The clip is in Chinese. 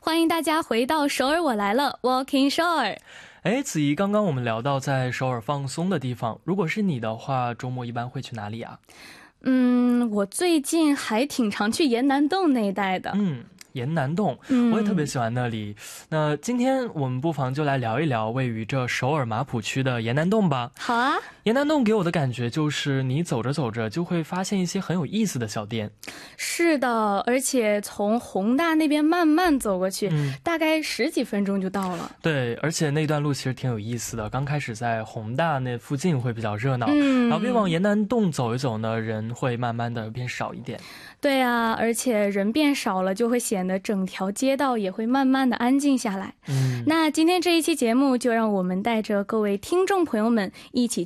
欢迎大家回到首尔我来了 Walking 首尔。 哎，子怡，刚刚我们聊到在首尔放松的地方，如果是你的话，周末一般会去哪里啊？ 我最近还挺常去延南洞那一带的。 延南洞，我也特别喜欢那里。那今天我们不妨就来聊一聊位于这首尔马浦区的延南洞吧。 好啊。 延南洞给我的感觉就是你走着走着就会发现一些很有意思的小店。 是的，而且从弘大那边慢慢走过去，大概10几分钟就到了。 对，而且那段路其实挺有意思的，刚开始在弘大那附近会比较热闹，然后越往延南洞走一走呢，人会慢慢的变少一点。 对啊，而且人变少了就会显得整条街道也会慢慢的安静下来。那今天这一期节目就让我们带着各位听众朋友们一起